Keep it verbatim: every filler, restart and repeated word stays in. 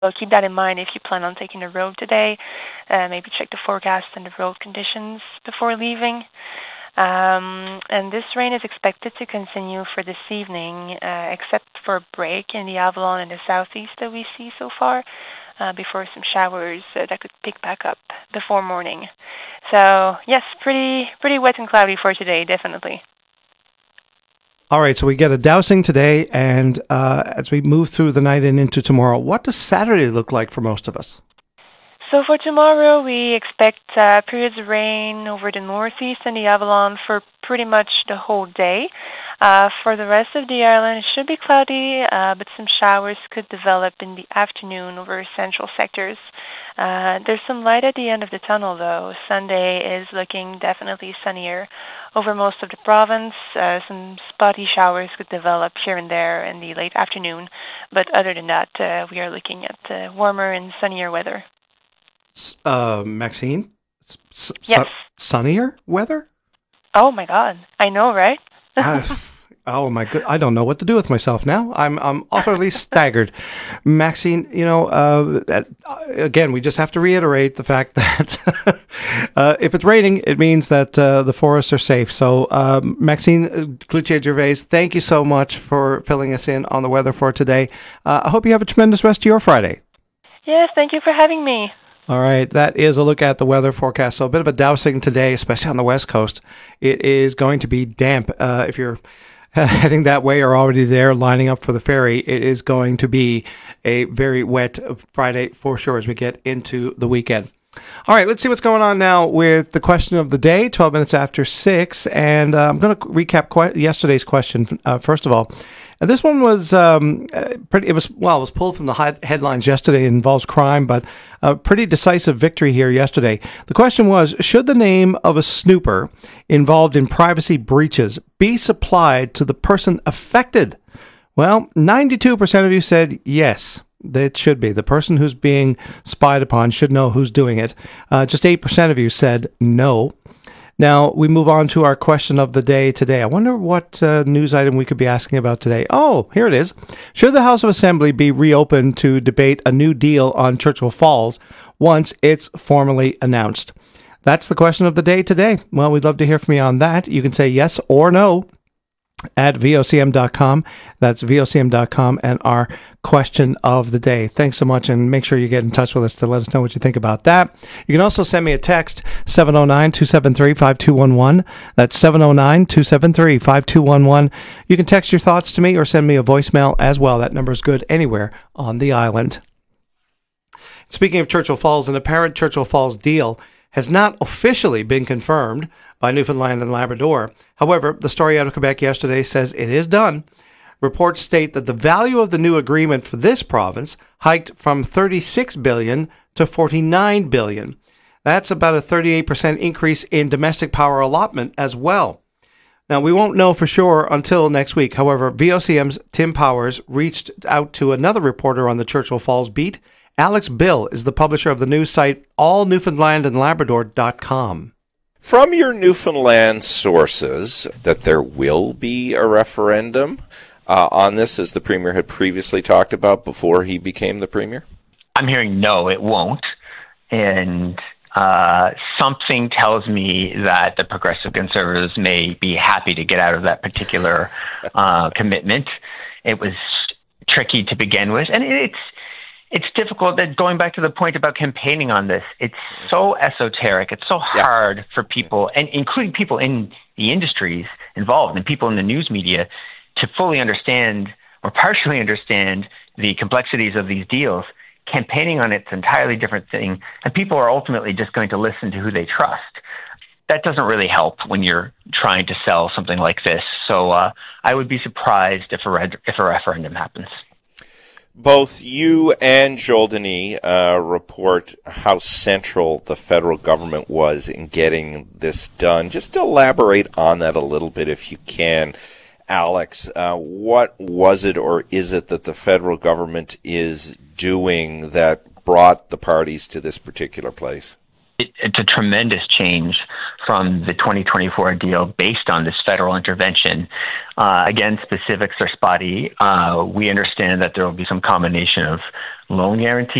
So keep that in mind if you plan on taking the road today. Uh, maybe check the forecast and the road conditions before leaving. Um, and this rain is expected to continue for this evening, uh, except for a break in the Avalon and the southeast that we see so far, uh, before some showers uh, that could pick back up before morning. So, yes, pretty pretty wet and cloudy for today, definitely. All right, so we get a dousing today, and uh, as we move through the night and into tomorrow, what does Saturday look like for most of us? So for tomorrow, we expect uh, periods of rain over the northeast and the Avalon for pretty much the whole day. Uh, for the rest of the island, it should be cloudy, uh, but some showers could develop in the afternoon over central sectors. Uh, there's some light at the end of the tunnel, though. Sunday is looking definitely sunnier over most of the province. Uh, some spotty showers could develop here and there in the late afternoon, but other than that, uh, we are looking at uh, warmer and sunnier weather. Uh, Maxine? S- yes. Su- sunnier weather? Oh my God. I know, right? uh, oh my good. I don't know what to do with myself now. I'm I'm utterly staggered. Maxine, you know, uh, that, uh, again, we just have to reiterate the fact that uh, if it's raining, it means that uh, the forests are safe. So, um, Maxine Cloutier-Gervais, thank you so much for filling us in on the weather for today. Uh, I hope you have a tremendous rest of your Friday. Yes, thank you for having me. All right, that is a look at the weather forecast. So a bit of a dousing today, especially on the West Coast. It is going to be damp. Uh, if you're heading that way or already there, lining up for the ferry, it is going to be a very wet Friday for sure as we get into the weekend. All right, let's see what's going on now with the question of the day, twelve minutes after six. And uh, I'm going to recap que- yesterday's question, uh, first of all. And this one was um, pretty, it was, well, it was pulled from the high- headlines yesterday. It involves crime, but a pretty decisive victory here yesterday. The question was, should the name of a snooper involved in privacy breaches be supplied to the person affected? Well, ninety-two percent of you said yes. It should be. The person who's being spied upon should know who's doing it. Uh, just eight percent of you said no. Now, we move on to our question of the day today. I wonder what uh, news item we could be asking about today. Oh, here it is. Should the House of Assembly be reopened to debate a new deal on Churchill Falls once it's formally announced? That's the question of the day today. Well, we'd love to hear from you on that. You can say yes or no at V O C M dot com. That's V O C M dot com and our question of the day. Thanks so much, and make sure you get in touch with us to let us know what you think about that. You can also send me a text, seven oh nine, two seven three, five two one one. That's seven oh nine, two seven three, five two one one. You can text your thoughts to me or send me a voicemail as well. That number is good anywhere on the island. Speaking of Churchill Falls, an apparent Churchill Falls deal has not officially been confirmed by Newfoundland and Labrador. However, the story out of Quebec yesterday says it is done. Reports state that the value of the new agreement for this province hiked from thirty-six billion dollars to forty-nine billion dollars. That's about a thirty-eight percent increase in domestic power allotment as well. Now, we won't know for sure until next week. However, V O C M's Tim Powers reached out to another reporter on the Churchill Falls beat. Alex Bill is the publisher of the news site all newfoundland and labrador dot com. From your Newfoundland sources, that there will be a referendum uh, on this, as the Premier had previously talked about before he became the Premier? I'm hearing no, it won't. And uh, something tells me that the Progressive Conservatives may be happy to get out of that particular uh, commitment. It was tricky to begin with, and it's It's difficult that going back to the point about campaigning on this, it's so esoteric. It's so hard yeah. for people, and including people in the industries involved and people in the news media, to fully understand or partially understand the complexities of these deals. Campaigning on it's an entirely different thing, and people are ultimately just going to listen to who they trust. That doesn't really help when you're trying to sell something like this. So uh, I would be surprised if a, red, if a referendum happens. Both you and Joel Denis uh, report how central the federal government was in getting this done. Just elaborate on that a little bit if you can, Alex. Uh, what was it or is it that the federal government is doing that brought the parties to this particular place? it, it's a tremendous change from the twenty twenty-four deal based on this federal intervention. Uh, again, specifics are spotty. Uh, we understand that there will be some combination of loan guarantee